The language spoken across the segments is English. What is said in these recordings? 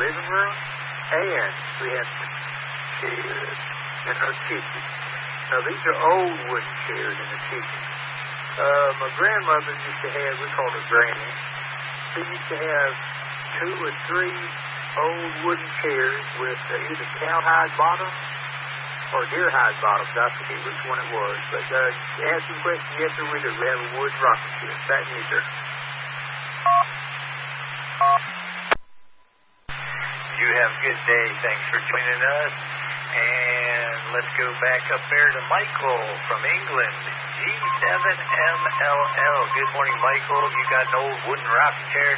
living room, and we have chairs in her kitchen. Now, these are old wooden chairs in the kitchen. My grandmother used to have, we called her Granny, she used to have 2 or 3 old wooden chairs with either cowhide bottoms or deerhide bottoms. I forget which one it was. But ask some questions, yes, sir, we do. We have a wood rocking chair. Back to you, sir. You have a good day. Thanks for joining us. And let's go back up there to Michael from England. G7MLL. Good morning, Michael. You got an old wooden rocking chair?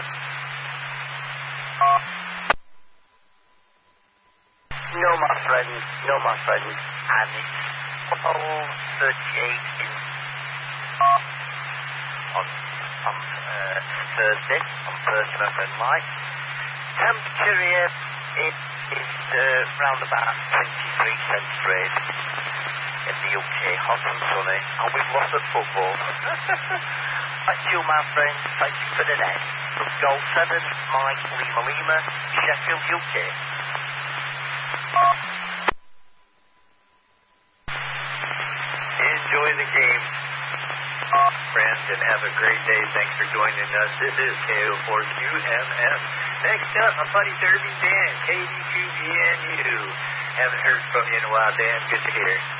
No, my friend. And it's all 38 in on Thursday, on November night. Temperature here is round about 23 centigrade in the UK, hot and sunny, and we've lost at football. Thank you, my friend. Thank you for the net. From Goal 7, Mike Lima, Sheffield, UK. Enjoy the game, friends, and have a great day. Thanks for joining us. This is KO4QMF. Next up, my buddy Derby Dan, KD2GNU. Haven't heard from you in a while, Dan. Good to hear.